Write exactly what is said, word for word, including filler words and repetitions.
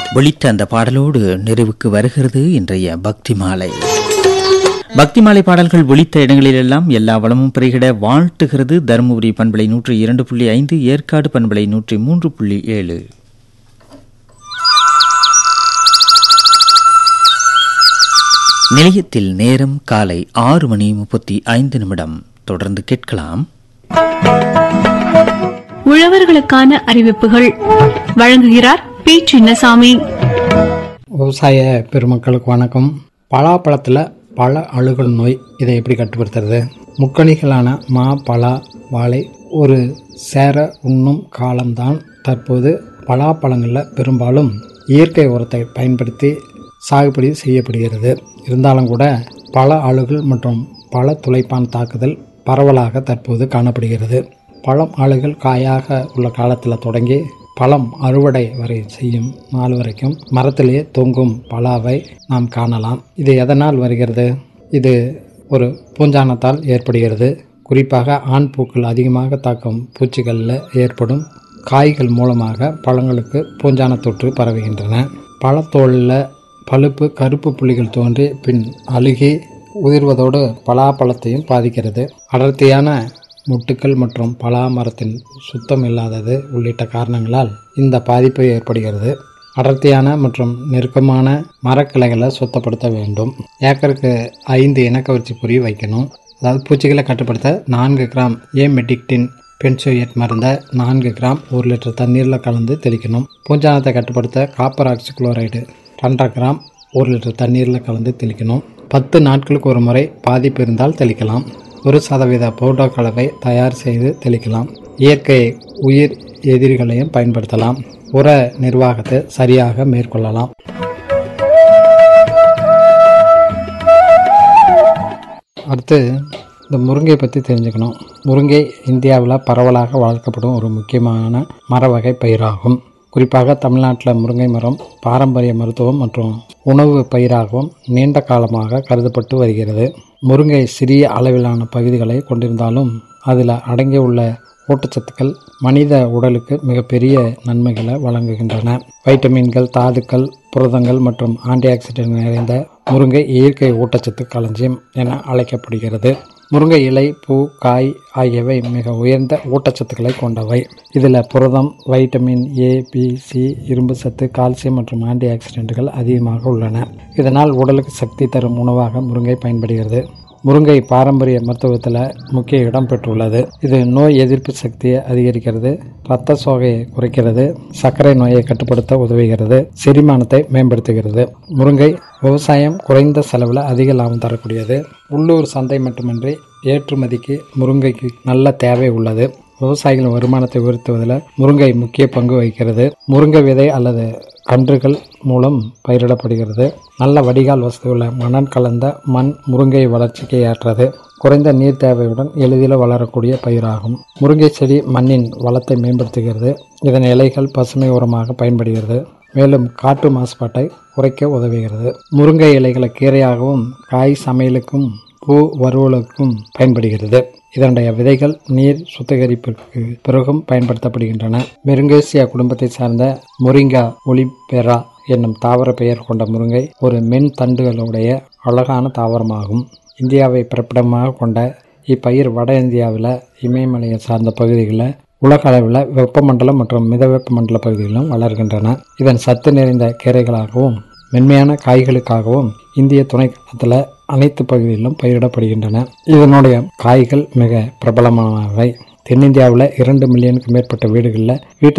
ஒலித்த அந்த பாடலோடு நிறைவுக்கு வருகிறது இன்றைய பக்தி மாலை. பக்தி மாலை பாடல்கள் ஒலித்த இடங்களிலெல்லாம் எல்லா வளமும் பெருகிட வாழ்த்துகிறது தருமபுரி பண்பலை நூற்றி இரண்டு புள்ளி ஐந்து, ஏற்காடு பண்பலை நூற்றி மூன்று புள்ளி ஏழு. நிலையத்தில் நேரம் காலை ஆறு மணி முப்பத்தி ஐந்து நிமிடம். தொடர்ந்து கேட்கலாம் உழவர்களுக்கான அறிவிப்புகள். வழங்குகிறார் பி சின்னசாமி. விவசாய பெருமக்களுக்கு வணக்கம். பலாப்பழத்தில் பழ அழுகல் நோய், இதை எப்படி கட்டுப்படுத்துறது? முக்கணிகளான மா, பலா, வாழை ஒரு சேர உண்ணும் காலம்தான் தற்போது. பலாப்பழங்களில் பெரும்பாலும் இயற்கை உரத்தை பயன்படுத்தி சாகுபடி செய்யப்படுகிறது. இருந்தாலும் கூட பழ அழுகல் மற்றும் பழ துளைப்பான் தாக்குதல் பரவலாக தற்போது காணப்படுகிறது. பழம் அழுகல் காயாக உள்ள காலத்தில் தொடங்கி பழம் அறுவடை வரை செய்யும் நாள் வரைக்கும் மரத்திலே தொங்கும் பலாவை நாம் காணலாம். இது எதனால் வருகிறது? இது ஒரு பூஞ்சானத்தால் ஏற்படுகிறது. குறிப்பாக ஆண் பூக்கள் அதிகமாக தாக்கும் பூச்சிகளில் ஏற்படும் காய்கள் மூலமாக பழங்களுக்கு பூஞ்சான தொற்று பரவுகின்றன. பழத்தோலில் பழுப்பு கருப்பு புள்ளிகள் தோன்றி பின் அழுகி உதிர்வதோடு பலாப்பழத்தையும் பாதிக்கிறது. அடர்த்தியான முட்டுக்கள் மற்றும் பலா மரத்தின் சுத்தம் இல்லாதது உள்ளிட்ட காரணங்களால் இந்த பாதிப்பு ஏற்படுகிறது. அடர்த்தியான மற்றும் நெருக்கமான மரக்கிளைகளை சுத்தப்படுத்த வேண்டும். ஏக்கருக்கு ஐந்து இனக்கவர்ச்சி பொறி வைக்கணும். அதாவது பூச்சிகளை கட்டுப்படுத்த நான்கு கிராம் ஏமெடிக்டின் பென்சோயேட் மருந்தை நான்கு கிராம் ஒரு லிட்டர் தண்ணீரில் கலந்து தெளிக்கணும். பூஞ்சானத்தை கட்டுப்படுத்த காப்பர் ஆக்சிகுளோரைடு ரெண்டரை கிராம் ஒரு லிட்டர் தண்ணீரில் கலந்து தெளிக்கணும். பத்து நாட்களுக்கு ஒரு முறை பாதிப்பு இருந்தால் தெளிக்கலாம். ஒரு சதவீத பவுடர் கலவை தயார் செய்து தெளிக்கலாம். இயற்கை உயிர் எதிரிகளையும் பயன்படுத்தலாம். உர நிர்வாகத்தை சரியாக மேற்கொள்ளலாம். அடுத்து இந்த முருங்கை பற்றி தெரிஞ்சுக்கணும். முருங்கை இந்தியாவில் பரவலாக வளர்க்கப்படும் ஒரு முக்கியமான மர வகை பயிராகும். குறிப்பாக தமிழ்நாட்டில் முருங்கை மரம் பாரம்பரிய மருத்துவம் மற்றும் உணவு பயிராகவும் நீண்ட காலமாக கருதப்பட்டு வருகிறது. முருங்கை சிறிய அளவிலான பகுதிகளை கொண்டிருந்தாலும் அதில் அடங்கியுள்ள ஊட்டச்சத்துக்கள் மனித உடலுக்கு மிகப்பெரிய நன்மைகளை வழங்குகின்றன. வைட்டமின்கள், தாதுக்கள், புரதங்கள் மற்றும் ஆன்டி ஆக்சிடென்ட் நிறைந்த முருங்கை இயற்கை ஊட்டச்சத்து களஞ்சியம் என அழைக்கப்படுகிறது. முருங்கை இலை, பூ, காய் ஆகியவை மிக உயர்ந்த ஊட்டச்சத்துக்களை கொண்டவை. இதில் புரதம், வைட்டமின் ஏ, பி, சி, இரும்பு சத்து, கால்சியம் மற்றும் ஆன்டி ஆக்சிடென்ட்கள் அதிகமாக உள்ளன. இதனால் உடலுக்கு சக்தி தரும் உணவாக முருங்கை பயன்படுகிறது. முருங்கை பாரம்பரிய மருத்துவத்தில் முக்கிய இடம் பெற்றுள்ளது. இது நோய் எதிர்ப்பு சக்தியை அதிகரிக்கிறது, இரத்த சோகையை குறைக்கிறது, சர்க்கரை நோயை கட்டுப்படுத்த உதவுகிறது, செரிமானத்தை மேம்படுத்துகிறது. முருங்கை விவசாயம் குறைந்த செலவில் அதிக லாபம் தரக்கூடியது. உள்ளூர் சந்தை மட்டுமின்றி ஏற்றுமதிக்கு முருங்கைக்கு நல்ல தேவை உள்ளது. விவசாயிகளின் வருமானத்தை உயர்த்துவதில் முருங்கை முக்கிய பங்கு வகிக்கிறது. முருங்கை விதை அல்லது கன்றுகள் மூலம் பயிரிடப்படுகிறது. நல்ல வடிகால் வசதி உள்ள மணல் கலந்த மண் முருங்கை வளர்ச்சிக்கு ஏற்றது. குறைந்த நீர் தேவையுடன் எளிதில் வளரக்கூடிய பயிராகும். முருங்கை செடி மண்ணின் வளத்தை மேம்படுத்துகிறது. இதன் இலைகள் பசுமை உரமாக பயன்படுகிறது. மேலும் காற்று மாசுபாட்டை குறைக்க உதவுகிறது. முருங்கை இலைகளை கீரையாகவும் காய் சமையலுக்கும் பூ வறுவலுக்கும் பயன்படுகிறது. இதனுடைய விதைகள் நீர் சுத்திகரிப்பிற்கு பிறகும் பயன்படுத்தப்படுகின்றன. மெருங்கேசியா குடும்பத்தை சார்ந்த மொரிங்கா ஒலிபெரா என்னும் தாவர பெயர் கொண்ட முருங்கை ஒரு மென் தண்டுகளுடைய அழகான தாவரமாகும். இந்தியாவை பிறப்பிடமாக கொண்ட இப்பயிர் வட இந்தியாவில் இமயமலையை சார்ந்த பகுதிகளில் உலக அளவில் வெப்பமண்டலம் மற்றும் மித வெப்பமண்டல பகுதிகளிலும் வளர்கின்றன. இதன் சத்து நிறைந்த கீரைகளாகவும் மென்மையான காய்களுக்காகவும் இந்திய துணைக்கண்டத்தில் அனைத்து பகுதிகளிலும் பயிரிடப்படுகின்றன. இதனுடைய காய்கள் மிக பிரபலமானவை. தென்னிந்தியாவில் இரண்டு மில்லியனுக்கு மேற்பட்ட வீடுகளில் வீட்டு